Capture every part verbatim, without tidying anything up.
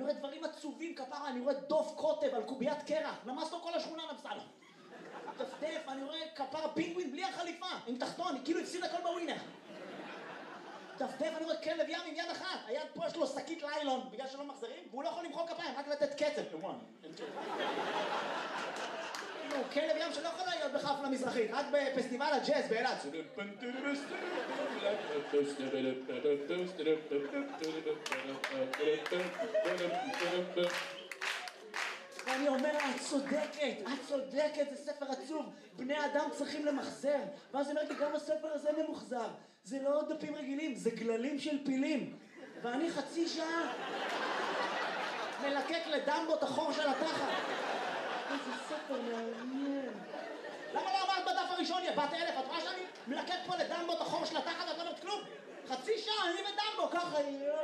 רואה דברים עצובים כפרה, אני רואה דוב קוטב על קוביית קרח, נמס לו כל השכונה נפסה לו. דפדף, אני רואה כפרה פינגווין בלי החליפה, עם תחתון, כאילו הפסיד הכל בווינר. דפדף, אני רואה כלב ים עם יד אחת, היד פה יש לו שקית ליילון, בגלל שלא מחזרים, והוא לא יכול למחוא כפיים, רק לתת קצב. כאילו, כלב ים שלא יכול להיות בחפלה מזרחית, רק בפסטיבל הג'אז באילת. ואני אומר, את צודקת, את צודקת, זה ספר עצוב, בני אדם צריכים למחזר. ואז אני אומר לי, גם הספר הזה ממוחזר. זה לא דפים רגילים, זה גללים של פילים. ואני חצי שעה מלקק לדמבו את החור של התחת. איזה ספר מעניין. למה לא אמרת בדף הראשון, יא בת אלף? את רואה שאני מלקק פה לדמבו את החור של התחת ואת לא אומרת כלום? חצי שעה, אני ודמבו, ככה יהיה.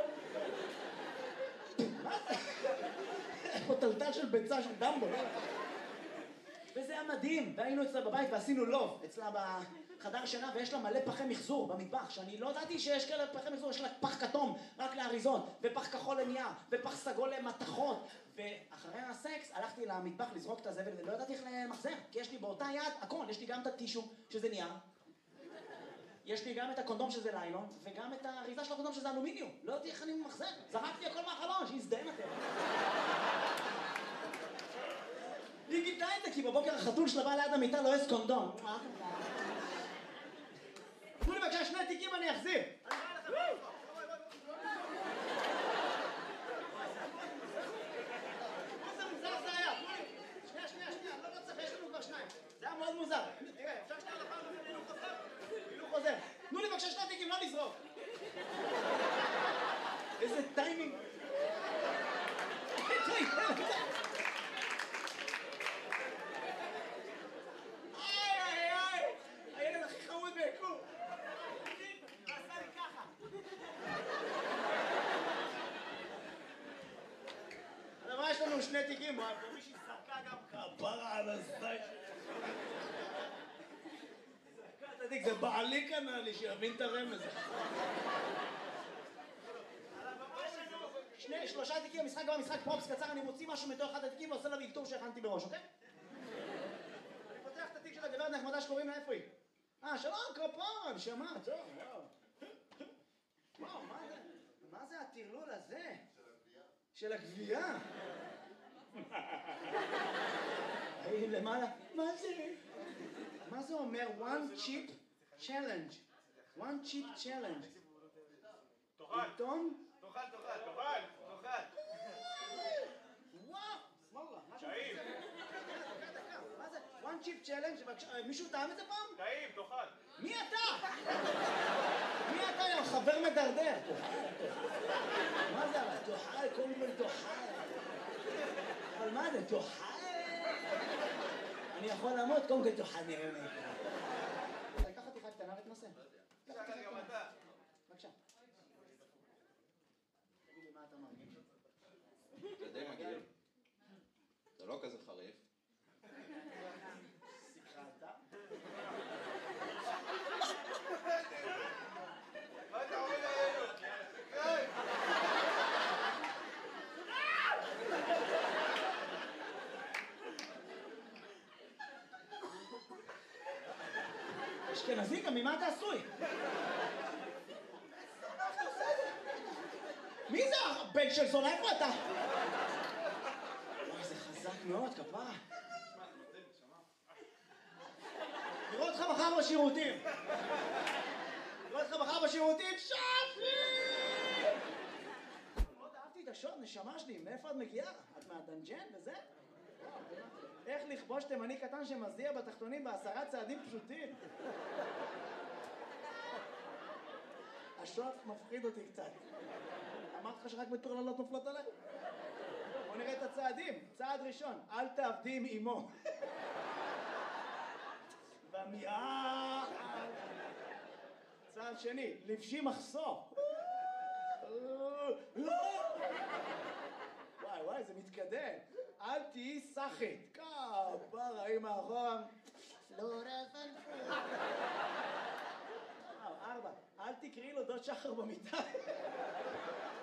מה זה? פה טלטל של ביצה של דמבו. וזה היה מדהים, והיינו אצלה בבית ועשינו לוב, אצלה בחדר שינה, ויש לה מלא פחי מחזור במטבח, שאני לא ידעתי שיש כאלה פחי מחזור, יש לה פח כתום רק לאריזות, ופח כחול לנייר, ופח סגול למתכות, ואחרי הסקס הלכתי למטבח לזרוק את הזבל, ולא ידעתי איך למחזר, כי יש לי באותה יד הכל, יש לי גם את הטישו שזה נייר, יש לי גם את הקונדום שזה ליילון, וגם את האריזה של הקונדום שזה אלומיניום, לא יודעתי איך אני ממחזר, זרקתי הכל מהחלון, שיזדהם אתם. היא גיתה את זה, כי בבוקר החתול שלה בא ליד המיטה לא יש קונדום. תנו לי בבקשה שני תיקים אני אחזיר. איזה מוזר זה היה, תנו לי. שנייה, שנייה, שנייה, לא לא צריך, יש לנו כבר שניים. זה היה מאוד מוזר. תראה, אפשר שנייה לפעם לפעמים הילוך חוזר? הילוך חוזר. תנו לי בבקשה שני תיקים, לא לזרוק. איזה טיימינג. הילד הכי חמוד ביקום. עשה לי ככה. אבל מה יש לנו שני תיקים? ומישהי שרקה גם כפרה על הזית. זרקה את התיק, זה בעלי קנה לי שיבין את הרמז. שני, שלושה תיקים, המשחק גם המשחק פרופס קצר, אני מוציא משהו מתוך אחד התיקים ועושה לה ויקטור שהכנתי בראש, אוקיי? אני פותח את התיק של הגברת נחמדה שקוראים לה, איפה היא? אה, שלום, כפרה, נשמה, טוב, וואו. וואו, מה זה? מה זה הטרלול הזה? של הגבייה. של הגבייה? היי, למעלה. מה זה? מה זה אומר? one chip challenge. one chip challenge. תאכל. עיתון? תאכל, תאכל, תאכל, תאכל. וואו, סמאללה. טעים. מה זה? one chip challenge? מישהו טעם את זה פעם? טעים, תאכל. מי אתה? מי אתה יא חבר מדרדר? מה זה אבל? תאכל, קודם כל תאכל. אבל מה זה? תאכל? אני יכול למות, קודם כל תאכל נראה לי. לקח אותי חד קטנה ותנסה. לקח לי גם אתה. בבקשה. תגיד לי מה אתה מרגיש? זה די מגעיל. זה לא כזה חריף. סיכרת? מה אתה עומד עלינו? אשכנזי, גם ממה אתה עשוי? מי זה הבן של זונה? איפה אתה? וואי, זה חזק מאוד, כפרה. נראה אותך מחר בשירותים. נראה אותך מחר בשירותים, שפי! מאוד אהבתי את השוט, נשמה שלי, מאיפה את מגיעה? את מהדנג'ן וזה? איך לכבוש תימני קטן שמזיע בתחתונים בעשרה צעדים פשוטים? השוט מפחיד אותי קצת. אמרת לך שרק מטורללות נופלות עליי? בוא נראה את הצעדים. צעד ראשון, אל תעבדי עם אמו. במיעה. צעד שני, לבשי מחסור. וואי וואי, זה מתקדם. אל תהיי סחית. כפרה, היא מאחורה. פלורה פלפול. ארבע, אל תקראי לו דוד שחר במיטה.